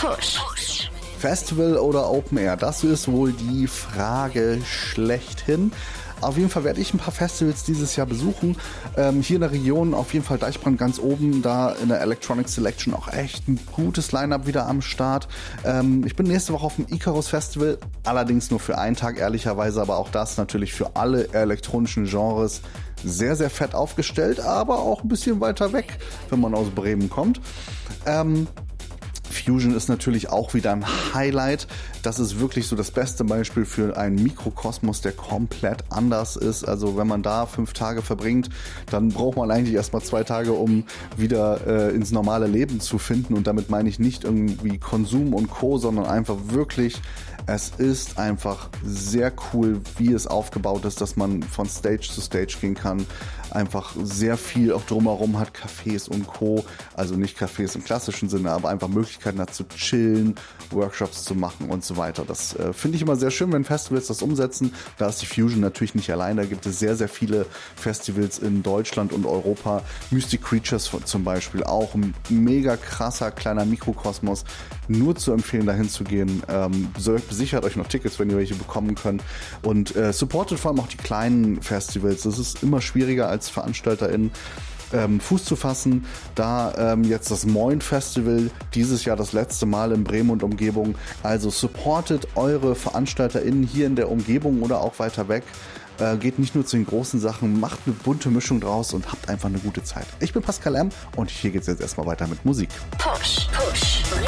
Festival oder Open Air? Das ist wohl die Frage schlechthin. Auf jeden Fall werde ich ein paar Festivals dieses Jahr besuchen. Hier in der Region auf jeden Fall Deichbrand ganz oben, da in der Electronic Selection auch echt ein gutes Line-Up wieder am Start. Ich bin nächste Woche auf dem Icarus Festival, allerdings nur für einen Tag ehrlicherweise, aber auch das natürlich für alle elektronischen Genres sehr, sehr fett aufgestellt, aber auch ein bisschen weiter weg, wenn man aus Bremen kommt. Fusion ist natürlich auch wieder ein Highlight. Das ist wirklich so das beste Beispiel für einen Mikrokosmos, der komplett anders ist. Also wenn man da 5 Tage verbringt, dann braucht man eigentlich erstmal 2 Tage, um wieder ins normale Leben zu finden. Und damit meine ich nicht irgendwie Konsum und Co., sondern einfach wirklich, es ist einfach sehr cool, wie es aufgebaut ist, dass man von Stage zu Stage gehen kann. Einfach sehr viel auch drumherum hat, Cafés und Co. Also nicht Cafés im klassischen Sinne, aber einfach Möglichkeiten hat zu chillen, Workshops zu machen und so weiter. Das finde ich immer sehr schön, wenn Festivals das umsetzen. Da ist die Fusion natürlich nicht allein. Da gibt es sehr, sehr viele Festivals in Deutschland und Europa. Mystic Creatures zum Beispiel, auch ein mega krasser kleiner Mikrokosmos. Nur zu empfehlen, dahin zu gehen. Sichert euch noch Tickets, wenn ihr welche bekommen könnt. Und supportet vor allem auch die kleinen Festivals. Das ist immer schwieriger als VeranstalterInnen Fuß zu fassen, da jetzt das Moin Festival dieses Jahr das letzte Mal in Bremen und Umgebung. Also supportet eure VeranstalterInnen hier in der Umgebung oder auch weiter weg. Geht nicht nur zu den großen Sachen, macht eine bunte Mischung draus und habt einfach eine gute Zeit. Ich bin Pascal M. und hier geht's jetzt erstmal weiter mit Musik. Push.